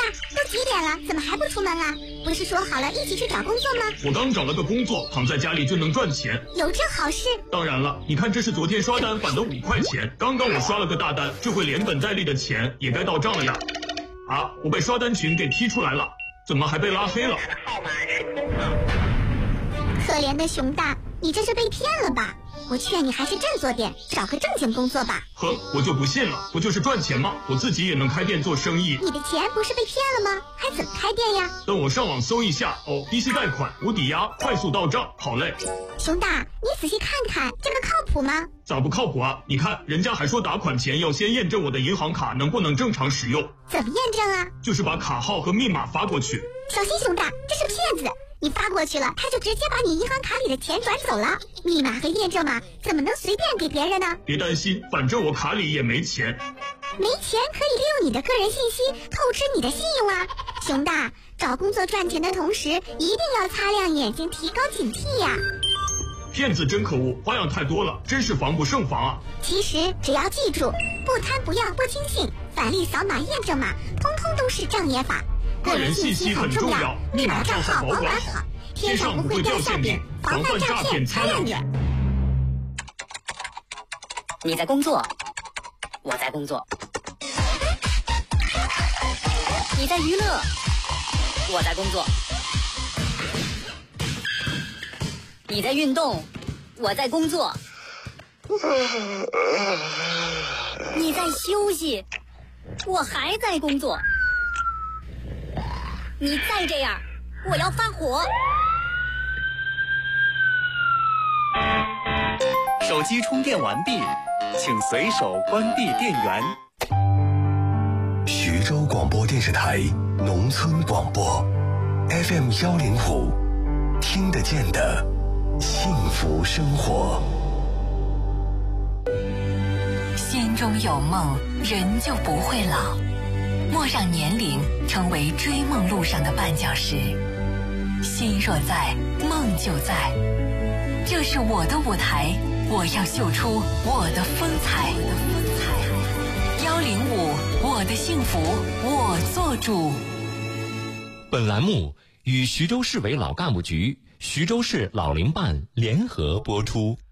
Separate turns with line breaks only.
都几点了，怎么还不出门啊？不是说好了一起去找工作吗？
我刚找了个工作，躺在家里就能赚钱。
有这好事？
当然了，你看这是昨天刷单返的5块钱，刚刚我刷了个大单，这回连本带利的钱也该到账了呀。啊，我被刷单群给踢出来了，怎么还被拉黑了？
号码是空号。
可怜的熊大，你这是被骗了吧？我劝你还是振作点，找个正经工作吧。
呵，我就不信了，不就是赚钱吗？我自己也能开店做生意。
你的钱不是被骗了吗？还怎么开店呀？
等我上网搜一下哦，低息贷款、无抵押、快速到账，好嘞。
熊大，你仔细看看，这个靠谱吗？
咋不靠谱啊？你看人家还说打款前要先验证我的银行卡能不能正常使用。
怎么验证啊？
就是把卡号和密码发过去。
小心熊大，这是骗子！你发过去了，他就直接把你银行卡里的钱转走了。密码和验证码怎么能随便给别人呢？
别担心，反正我卡里也没钱。
没钱可以利用你的个人信息透支你的信用啊！熊大，找工作赚钱的同时，一定要擦亮眼睛，提高警惕呀！
骗子真可恶，花样太多了，真是防不胜防啊！
其实只要记住，不贪不要不轻信，返利扫码验证码，通通都是障眼法。
个人信息很重要，密码账号保管好，天上不会掉馅饼，防范诈骗擦亮眼。
你在工作，我在工作；你在娱乐，我在工作；你在运动，我在工作；你在休息，我还在工作。你再这样，我要发火。
手机充电完毕，请随手关闭电源。
徐州广播电视台农村广播 FM105，听得见的幸福生活。
心中有梦，人就不会老。莫让年龄成为追梦路上的绊脚石。心若在，梦就在。这是我的舞台，我要秀出我的风采。105，我的幸福我做主。
本栏目与徐州市委老干部局、徐州市老龄办联合播出。